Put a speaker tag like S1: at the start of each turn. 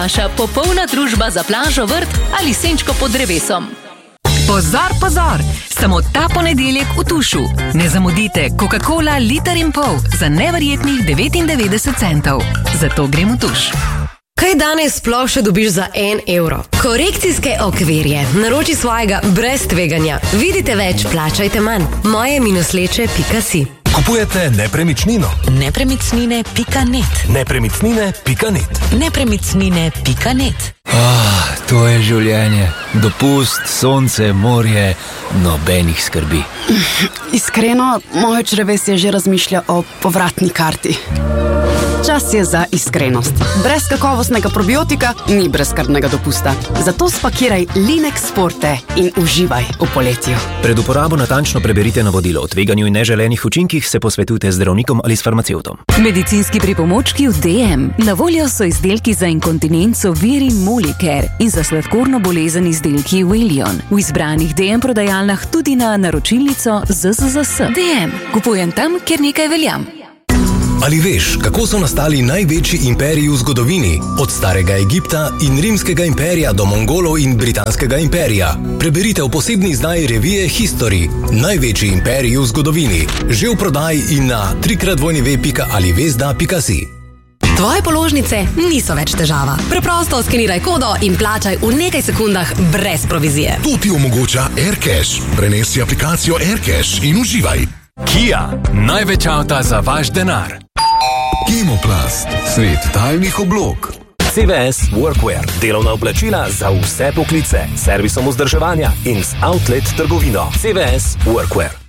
S1: Naša popolna družba za plažo, vrt ali senčko pod drevesom.
S2: Pozor, pozor! Samo ta ponedeljek v Tušu. Ne zamudite Coca-Cola liter in pol za neverjetnih 99 centov. Zato grem v Tuš.
S3: Kaj danes sploh še dobiš za 1 evro? Korekcijske okvirje. Naroči svojega brez tveganja. Vidite več, plačajte manj. moje-leče.si.
S4: Kupujete nepremičnino?
S5: Nepremičnine.net.
S4: Nepremičnine.net.
S5: Nepremičnine.net.
S6: To je življenje. Dopust, sonce, morje, nobenih skrbi.
S7: Iskreno, moje črevesje že razmišlja o povratni karti. Čas je za iskrenost. Brez kakovostnega probiotika ni brezskrbnega dopusta. Zato spakiraj Linex Forte in uživaj v poletju.
S8: Pred uporabo natančno preberite navodilo o tveganju in neželenih učinkih, se posvetujte z zdravnikom ali s farmacevtom.
S2: Medicinski pripomočki v DM. Na voljo so izdelki za inkontinenco Vir in Molicare in za sladkorno bolezen izdelki Willion. V izbranih DM prodajalnah tudi na naročilnico ZZZS. DM. Kupujem tam, kjer nekaj veljam.
S4: Ali veš, kako so nastali največji imperiji v zgodovini? Od starega Egipta in rimskega imperija do Mongolov in britanskega imperija. Preberite v posebni izdaji revije History. Največji imperiji v zgodovini. Že v prodaji in na www.alivesda.si.
S3: Tvoje položnice niso več težava. Preprosto skeniraj kodo in plačaj v nekaj sekundah brez provizije.
S9: To ti omogoča AirCash. Prenesi aplikacijo AirCash in uživaj.
S6: Kia. Največ avta za vaš denar.
S9: Kemoplast. Svet talnih oblog.
S4: CVS Workwear. Delovna oblačila za vse poklice. Servisom vzdrževanja in z outlet trgovino. CVS Workwear.